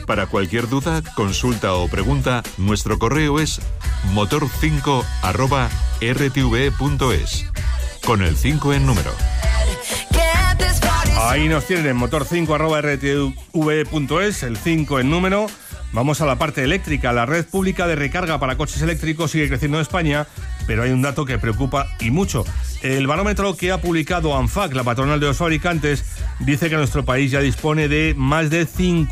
Para cualquier duda, consulta o pregunta, nuestro correo es motor5@rtve.es, con el 5 en número. Ahí nos tienen en motor5@rtve.es, el 5 en número. Vamos a la parte eléctrica. La red pública de recarga para coches eléctricos sigue creciendo en España, pero hay un dato que preocupa y mucho. El barómetro que ha publicado ANFAC, la patronal de los fabricantes, dice que nuestro país ya dispone de más de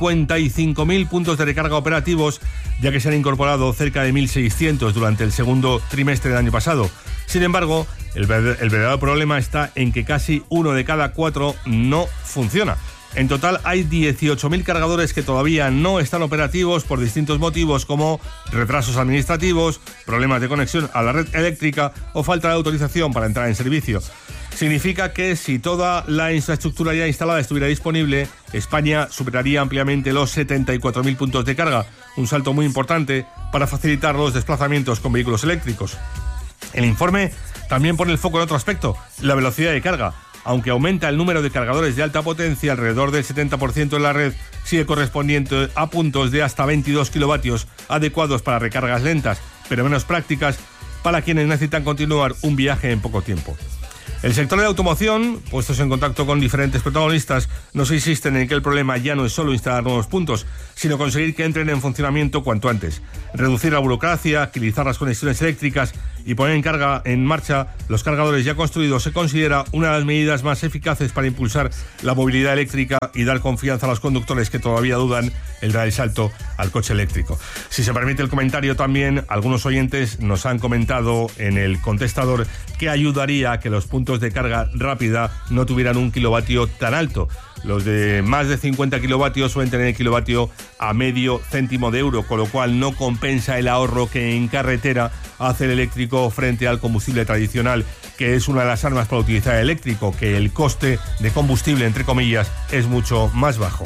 55.000 puntos de recarga operativos, ya que se han incorporado cerca de 1.600 durante el segundo trimestre del año pasado. Sin embargo, el verdadero problema está en que casi 1 de cada 4 no funciona. En total hay 18.000 cargadores que todavía no están operativos por distintos motivos, como retrasos administrativos, problemas de conexión a la red eléctrica o falta de autorización para entrar en servicio. Significa que si toda la infraestructura ya instalada estuviera disponible, España superaría ampliamente los 74.000 puntos de carga, un salto muy importante para facilitar los desplazamientos con vehículos eléctricos. El informe también pone el foco en otro aspecto, la velocidad de carga. Aunque aumenta el número de cargadores de alta potencia, alrededor del 70% de la red sigue correspondiente a puntos de hasta 22 kilovatios, adecuados para recargas lentas, pero menos prácticas para quienes necesitan continuar un viaje en poco tiempo. El sector de la automoción, puestos en contacto con diferentes protagonistas, nos insisten en que el problema ya no es solo instalar nuevos puntos, sino conseguir que entren en funcionamiento cuanto antes, reducir la burocracia, agilizar las conexiones eléctricas y poner en marcha los cargadores ya construidos se considera una de las medidas más eficaces para impulsar la movilidad eléctrica y dar confianza a los conductores que todavía dudan en dar el salto al coche eléctrico. Si se permite el comentario también, algunos oyentes nos han comentado en el contestador que ayudaría a que los puntos de carga rápida no tuvieran un kilovatio tan alto. Los de más de 50 kilovatios suelen tener el kilovatio a medio céntimo de euro, con lo cual no compensa el ahorro que en carretera hace el eléctrico frente al combustible tradicional, que es una de las armas para utilizar el eléctrico, que el coste de combustible, entre comillas, es mucho más bajo.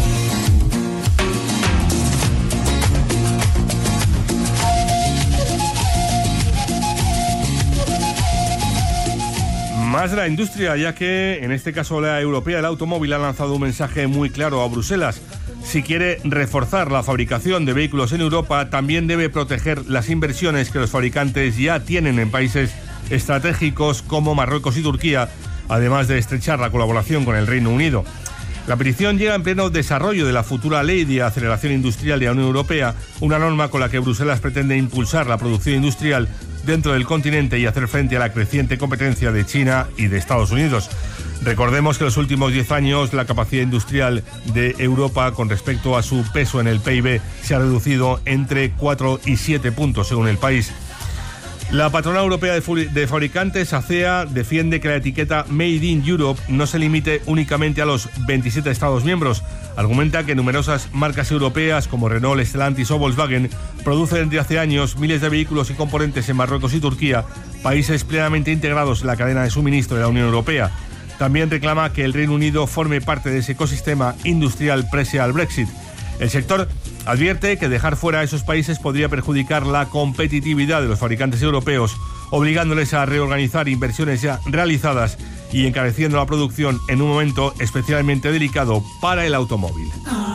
Más de la industria, ya que en este caso la europea del automóvil ha lanzado un mensaje muy claro a Bruselas. Si quiere reforzar la fabricación de vehículos en Europa, también debe proteger las inversiones que los fabricantes ya tienen en países estratégicos como Marruecos y Turquía, además de estrechar la colaboración con el Reino Unido. La petición llega en pleno desarrollo de la futura Ley de Aceleración Industrial de la Unión Europea, una norma con la que Bruselas pretende impulsar la producción industrial dentro del continente y hacer frente a la creciente competencia de China y de Estados Unidos. Recordemos que en los últimos 10 años la capacidad industrial de Europa con respecto a su peso en el PIB se ha reducido entre 4 y 7 puntos según el país. La patronal europea de fabricantes, ACEA, defiende que la etiqueta Made in Europe no se limite únicamente a los 27 Estados miembros. Argumenta que numerosas marcas europeas como Renault, Stellantis o Volkswagen producen desde hace años miles de vehículos y componentes en Marruecos y Turquía, países plenamente integrados en la cadena de suministro de la Unión Europea. También reclama que el Reino Unido forme parte de ese ecosistema industrial previo al Brexit. El sector advierte que dejar fuera a esos países podría perjudicar la competitividad de los fabricantes europeos, obligándoles a reorganizar inversiones ya realizadas y encareciendo la producción en un momento especialmente delicado para el automóvil.